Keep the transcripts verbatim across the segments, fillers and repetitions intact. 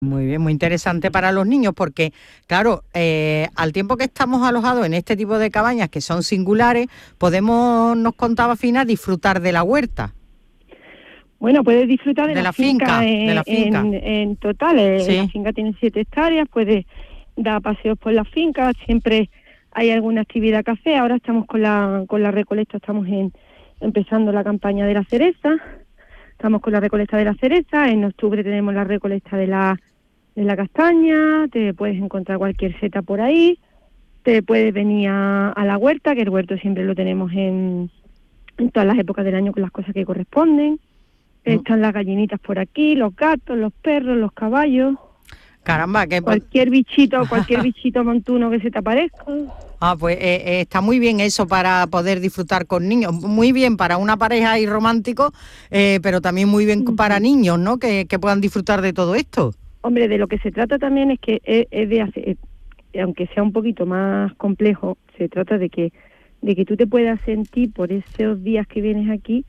Muy bien, muy interesante para los niños porque, claro, eh, al tiempo que estamos alojados en este tipo de cabañas que son singulares, podemos, nos contaba Fina, disfrutar de la huerta. Bueno, puedes disfrutar de, De la la finca finca, de en, la finca. en, en total. Eh, La Sí. finca tiene siete hectáreas, puedes dar paseos por la finca, siempre hay alguna actividad que hacer. Ahora estamos con la, con la recolecta, estamos en, empezando la campaña de la cereza, estamos con la recolecta de la cereza, en octubre tenemos la recolecta de la, de la castaña, te puedes encontrar cualquier seta por ahí, te puedes venir a, a la huerta, que el huerto siempre lo tenemos en, en todas las épocas del año con las cosas que corresponden. Están las gallinitas por aquí, los gatos, los perros, los caballos. Caramba, que... Cualquier bichito, cualquier bichito montuno que se te aparezca. Ah, pues eh, eh, está muy bien eso para poder disfrutar con niños. Muy bien para una pareja y romántico, eh, pero también muy bien Uh-huh. para niños, ¿no? Que, que puedan disfrutar de todo esto. Hombre, de lo que se trata también es que es, es de hacer, aunque sea un poquito más complejo, se trata de que, de que tú te puedas sentir por esos días que vienes aquí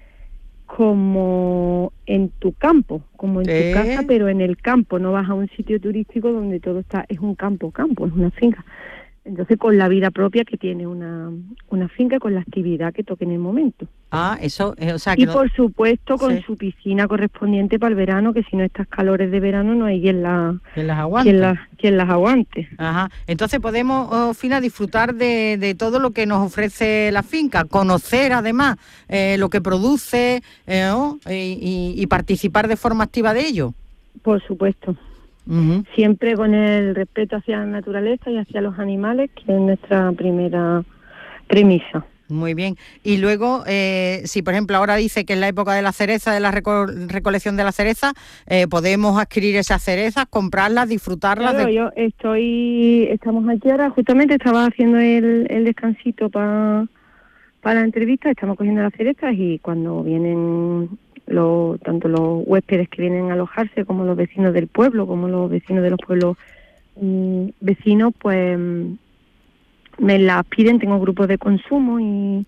como en tu campo, como en ¿Eh? tu casa, pero en el campo. No vas a un sitio turístico donde todo está, es un campo, campo, es una finca. Entonces, con la vida propia que tiene una, una finca, con la actividad que toque en el momento. Ah, eso, eh, o sea que Y no... por supuesto con Sí. su piscina correspondiente para el verano, que si no estas calores de verano no hay quien, la, Que las aguante. quien, las, quien las aguante. Ajá. Entonces podemos, oh, Fina, disfrutar de, de todo lo que nos ofrece la finca, conocer además eh, lo que produce eh, ¿no? y, y, y participar de forma activa de ello. Por supuesto. Uh-huh. Siempre con el respeto hacia la naturaleza y hacia los animales, que es nuestra primera premisa. Muy bien. Y luego, eh, si por ejemplo ahora dice que es la época de la cereza, de la reco- recolección de la cereza, eh, podemos adquirir esas cerezas, comprarlas, disfrutarlas. Claro, de... yo estoy, estamos aquí ahora, justamente estaba haciendo el, el descansito para para la entrevista, estamos cogiendo las cerezas y cuando vienen los, tanto los huéspedes que vienen a alojarse como los vecinos del pueblo, como los vecinos de los pueblos mmm, vecinos, pues me las piden, tengo grupos de consumo y,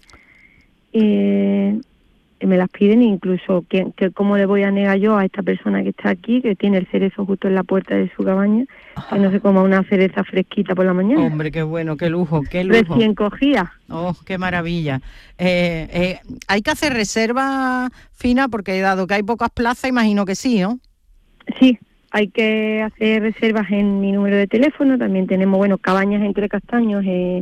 y, y me las piden, incluso que, que cómo le voy a negar yo a esta persona que está aquí, que tiene el cerezo justo en la puerta de su cabaña, que no se coma una cereza fresquita por la mañana. Hombre, qué bueno, qué lujo, qué lujo. Recién cogida. Oh, qué maravilla. Eh, eh, hay que hacer reserva, Fina, porque dado que hay pocas plazas, imagino que sí, ¿no? Sí. Hay que hacer reservas en mi número de teléfono. También tenemos, bueno, Cabañas Entre Castaños, eh,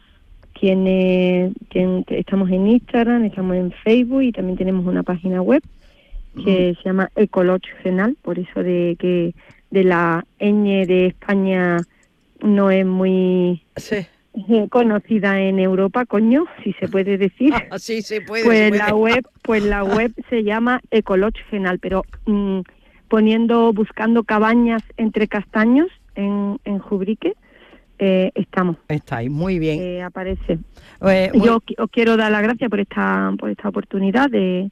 quienes, quien, estamos en Instagram, estamos en Facebook y también tenemos una página web que mm. se llama Ecoloch Genal, por eso de que de la ñ de España no es muy sí. eh, conocida en Europa, coño, si se puede decir. Ah, sí, se puede. Pues se puede. la web, pues la web se llama Ecoloch Genal, pero mmm, poniendo, buscando Cabañas Entre Castaños en, en Jubrique, eh, estamos. Estáis, muy bien. Eh, aparece. Eh, muy... Yo os quiero dar las gracias por esta, por esta oportunidad de,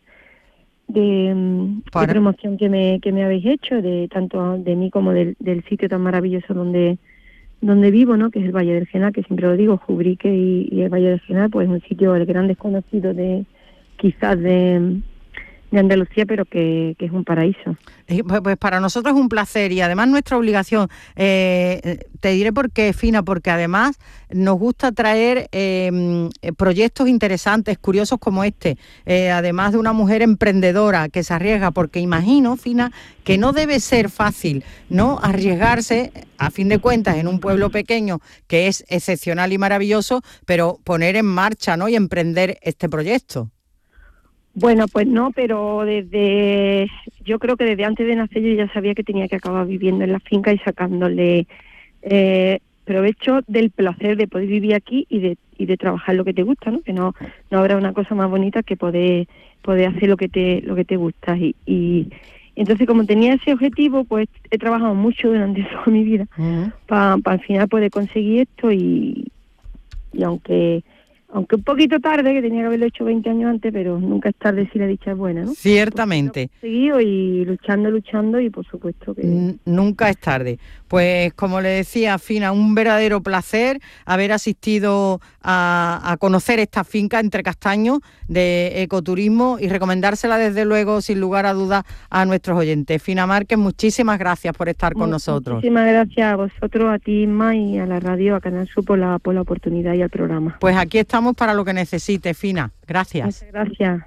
de, Para... de promoción que me, que me habéis hecho, de tanto de mí como del, del sitio tan maravilloso donde, donde vivo, ¿no? Que es el Valle del Genal, que siempre lo digo, Jubrique y, y el Valle del Genal, pues es un sitio, el gran desconocido de, quizás de... de Andalucía, pero que, que es un paraíso. Pues para nosotros es un placer y además nuestra obligación. Eh, te diré por qué, Fina, porque además nos gusta traer eh, proyectos interesantes, curiosos como este, eh, además de una mujer emprendedora que se arriesga, porque imagino, Fina, que no debe ser fácil, ¿no?, arriesgarse, a fin de cuentas, en un pueblo pequeño que es excepcional y maravilloso, pero poner en marcha, ¿no?, y emprender este proyecto. Bueno, pues no, pero desde, yo creo que desde antes de nacer yo ya sabía que tenía que acabar viviendo en la finca y sacándole eh, provecho del placer de poder vivir aquí y de y de trabajar lo que te gusta, ¿no? Que no no habrá una cosa más bonita que poder poder hacer lo que te lo que te gusta y, y entonces como tenía ese objetivo, pues he trabajado mucho durante toda mi vida uh-huh. para pa al final poder conseguir esto y y aunque aunque un poquito tarde, que tenía que haberlo hecho veinte años antes, pero nunca es tarde si la dicha es buena, ¿no? Ciertamente. Seguido y luchando, luchando y por supuesto que... N- nunca es tarde. Pues como le decía, Fina, un verdadero placer haber asistido a, a conocer esta finca Entre Castaños de ecoturismo y recomendársela desde luego, sin lugar a dudas, a nuestros oyentes. Fina Márquez, muchísimas gracias por estar con nosotros. Muchísimas gracias a vosotros, a ti, Inma, y a la radio, a Canal Sur por la, por la oportunidad y al programa. Pues aquí estamos para lo que necesite, Fina. Gracias. Muchas gracias.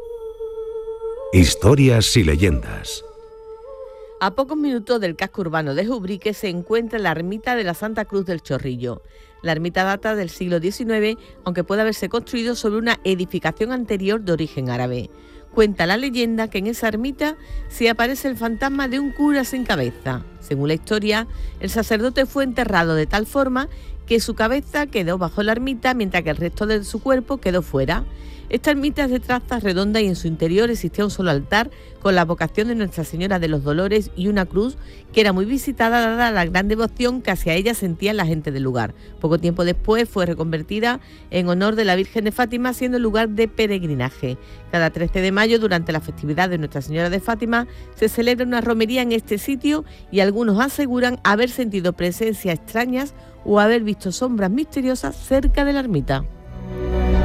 Historias y leyendas. A pocos minutos del casco urbano de Ubrique se encuentra la ermita de la Santa Cruz del Chorrillo. La ermita data del siglo diecinueve, aunque puede haberse construido sobre una edificación anterior de origen árabe. Cuenta la leyenda que en esa ermita se aparece el fantasma de un cura sin cabeza. Según la historia, el sacerdote fue enterrado de tal forma que su cabeza quedó bajo la ermita mientras que el resto de su cuerpo quedó fuera. Esta ermita es de traza redonda y en su interior existía un solo altar con la vocación de Nuestra Señora de los Dolores y una cruz que era muy visitada dada la gran devoción que hacia ella sentía la gente del lugar. Poco tiempo después fue reconvertida en honor de la Virgen de Fátima, siendo lugar de peregrinaje. Cada trece de mayo, durante la festividad de Nuestra Señora de Fátima, se celebra una romería en este sitio y algunos aseguran haber sentido presencias extrañas o haber visto sombras misteriosas cerca de la ermita.